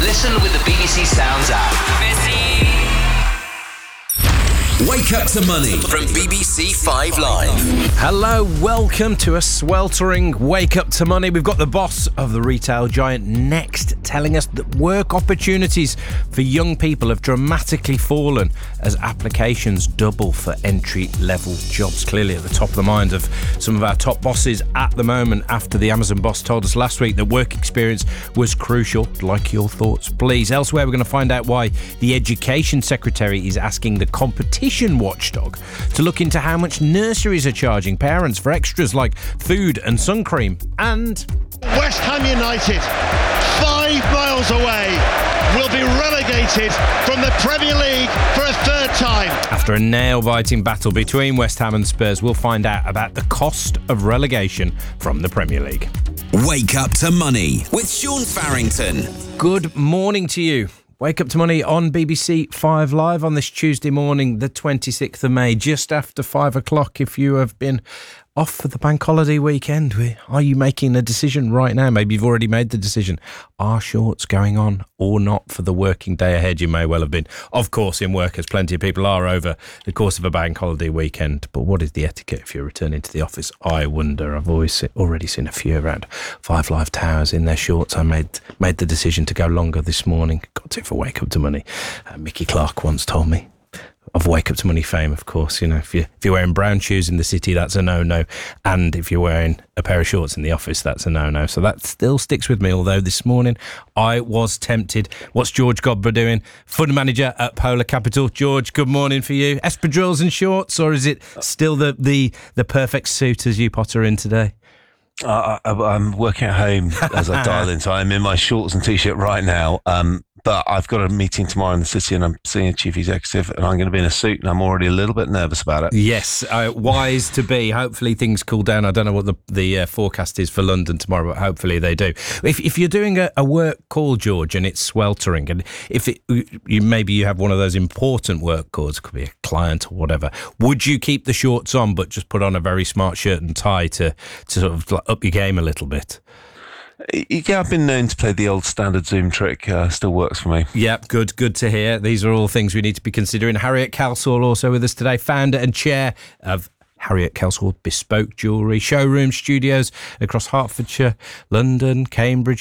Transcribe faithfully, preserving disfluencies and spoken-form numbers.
Listen with the B B C Sounds app. Busy. Wake Up to Money from B B C Five Live. Hello, welcome to a sweltering Wake Up to Money. We've got the boss of the retail giant Next telling us that work opportunities for young people have dramatically fallen as applications double for entry-level jobs. Clearly at the top of the mind of some of our top bosses at the moment, after the Amazon boss told us last week that work experience was crucial. Like your thoughts, please. Elsewhere, we're going to find out why the Education Secretary is asking the competition watchdog to look into how much nurseries are charging parents for extras like food and sun cream. And West Ham United, five miles away, will be relegated from the Premier League for a third time. After a nail-biting battle between West Ham and Spurs, we'll find out about the cost of relegation from the Premier League. Wake Up to Money with Sean Farrington. Good morning to you. Wake Up to Money on B B C Five Live on this Tuesday morning, the twenty-sixth of May, just after five o'clock. If you have been off for the bank holiday weekend, are you making a decision right now? Maybe you've already made the decision. Are shorts going on or not for the working day ahead? You may well have been. Of course, in work, as plenty of people are over the course of a bank holiday weekend. But what is the etiquette if you're returning to the office? I wonder. I've always se- already seen a few around Five Live Towers in their shorts. I made made the decision to go longer this morning. Got to for Wake Up to Money. Uh, Mickey Clark once told me. Of Wake Up to Money fame, of course. You know, if, you, if you're wearing brown shoes in the city, that's a no-no. And if you're wearing a pair of shorts in the office, that's a no-no. So that still sticks with me, although this morning I was tempted. What's George Godber doing? Fund manager at Polar Capital. George, good morning for you. Espadrilles and shorts, or is it still the, the, the perfect suit as you potter in today? Uh, I, I'm working at home as I dial in, so I'm in my shorts and t-shirt right now. Um, but I've got a meeting tomorrow in the city, and I'm seeing a chief executive, and I'm going to be in a suit, and I'm already a little bit nervous about it. Yes, uh, wise to be. Hopefully things cool down. I don't know what the the uh, forecast is for London tomorrow, but hopefully they do. If if you're doing a, a work call, George, and it's sweltering, and if it, you maybe you have one of those important work calls, it could be a client or whatever, would you keep the shorts on but just put on a very smart shirt and tie to to sort of up your game a little bit? Yeah, I've been known to play the old standard Zoom trick. Uh, still works for me. Yep, good, good to hear. These are all things we need to be considering. Harriet Kelsall also with us today, founder and chair of Harriet Kelsall Bespoke Jewellery, showroom studios across Hertfordshire, London, Cambridge,